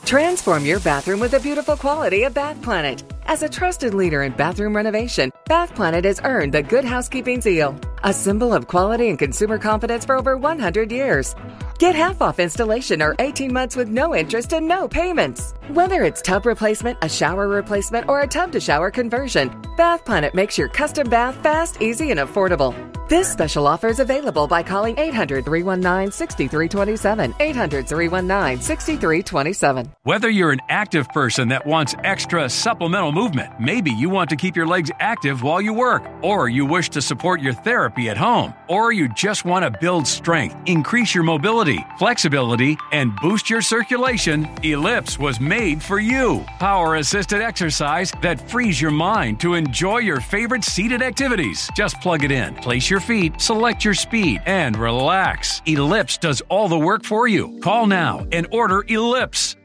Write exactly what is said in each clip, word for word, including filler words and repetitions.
Transform your bathroom with the beautiful quality of Bath Planet. As a trusted leader in bathroom renovation, Bath Planet has earned the Good Housekeeping seal, a symbol of quality and consumer confidence for over one hundred years. Get half off installation or eighteen months with no interest and no payments. Whether it's tub replacement, a shower replacement, or a tub-to-shower conversion, Bath Planet makes your custom bath fast, easy, and affordable. This special offer is available by calling eight hundred, three one nine, six three two seven, eight hundred, three one nine, six three two seven. Whether you're an active person that wants extra supplemental movement, maybe you want to keep your legs active while you work, or you wish to support your therapy at home, or you just want to build strength, increase your mobility, flexibility, and boost your circulation, Ellipse was made for you. Power-assisted exercise that frees your mind to enjoy your favorite seated activities. Just plug it in, place your feet, select your speed, and relax. Ellipse does all the work for you. Call now and order Ellipse.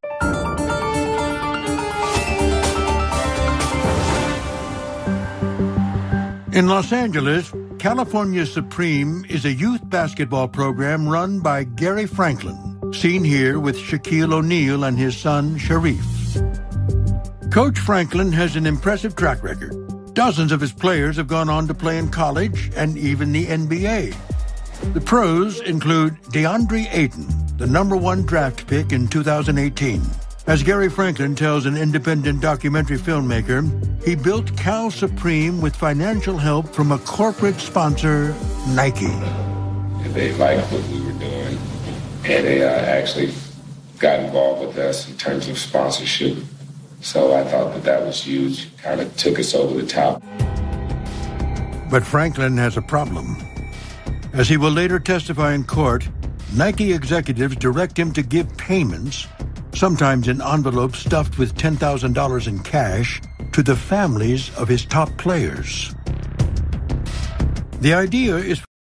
In Los Angeles, California Supreme is a youth basketball program run by Gary Franklin, seen here with Shaquille O'Neal and his son, Sharif. Coach Franklin has an impressive track record. Dozens of his players have gone on to play in college and even the N B A. The pros include DeAndre Ayton, the number one draft pick in two thousand eighteen. As Gary Franklin tells an independent documentary filmmaker, he built Cal Supreme with financial help from a corporate sponsor, Nike. They liked what we were doing, and they uh, actually got involved with us in terms of sponsorship. So I thought that that was huge, kind of took us over the top. But Franklin has a problem. As he will later testify in court, Nike executives direct him to give payments, sometimes in envelopes stuffed with ten thousand dollars in cash, to the families of his top players. The idea is